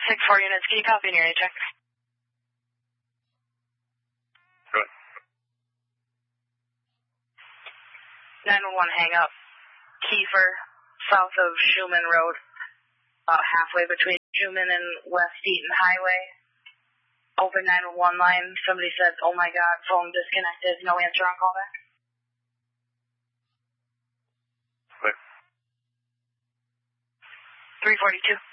6-4 units, can you copy in your check? Good. 911 hang up. Kiefer, south of Schumann Road, about halfway between Schumann and West Eaton Highway. Open 911 line. Somebody said, oh my God, phone disconnected. No answer on callback. Quick. 342.